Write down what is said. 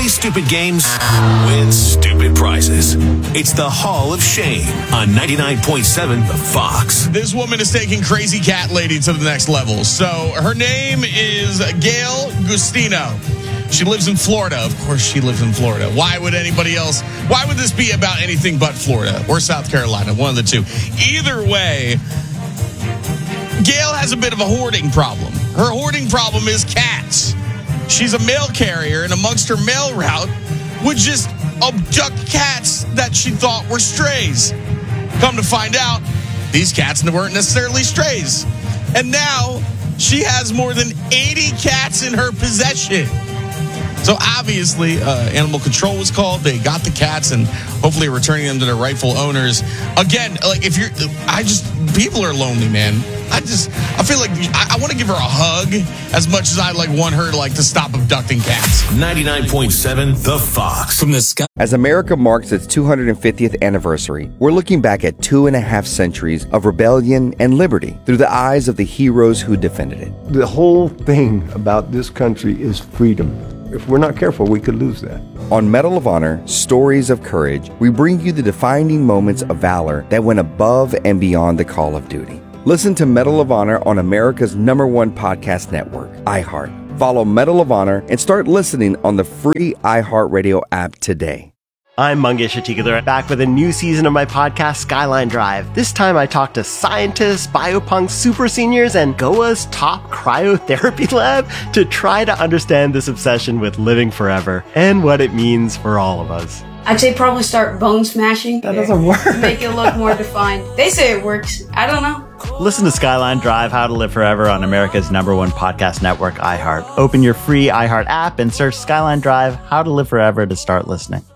Play stupid games, win stupid prizes. It's the Hall of Shame on 99.7 The Fox. This woman is taking Crazy Cat Lady to the next level. So her name is Gail Gustino. She lives in Florida. Of course she lives in Florida. Why would this be about anything but Florida or South Carolina? One of the two. Either way, Gail has a bit of a hoarding problem. Her hoarding problem is cats. She's a mail carrier, and amongst her mail route would just abduct cats that she thought were strays. Come to find out, these cats weren't necessarily strays. And now she has more than 80 cats in her possession. So obviously, animal control was called. They got the cats and hopefully returning them to their rightful owners. Again, like people are lonely, man. I feel like I want to give her a hug as much as I want her to stop abducting cats. 99.7 The Fox. From the sky. As America marks its 250th anniversary, we're looking back at 2.5 centuries of rebellion and liberty through the eyes of the heroes who defended it. The whole thing about this country is freedom. If we're not careful, we could lose that. On Medal of Honor, Stories of Courage, we bring you the defining moments of valor that went above and beyond the call of duty. Listen to Medal of Honor on America's #1 podcast network, iHeart. Follow Medal of Honor and start listening on the free iHeartRadio app today. I'm Mangesh Atikadar, back with a new season of my podcast, Skyline Drive. This time I talk to scientists, biopunks, super seniors, and Goa's top cryotherapy lab to try to understand this obsession with living forever and what it means for all of us. I'd say probably start bone smashing. That doesn't work. Make it look more defined. They say it works. I don't know. Listen to Skyline Drive, How to Live Forever on America's #1 podcast network, iHeart. Open your free iHeart app and search Skyline Drive, How to Live Forever to start listening.